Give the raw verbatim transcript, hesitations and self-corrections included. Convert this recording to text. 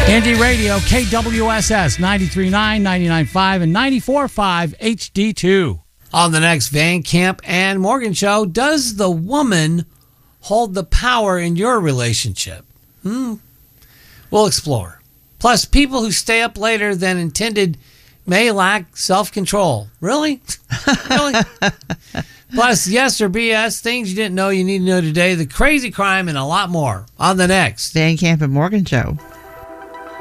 Indie Radio, K W S S, ninety-three point nine, ninety-nine point five, and ninety-four point five H D two. On the next Van Camp and Morgan show, does the woman hold the power in your relationship? Hmm. We'll explore. Plus, people who stay up later than intended may lack self-control. Really? Really? Plus, yes or B S, things you didn't know you need to know today, the crazy crime, and a lot more on the next Van Camp and Morgan show.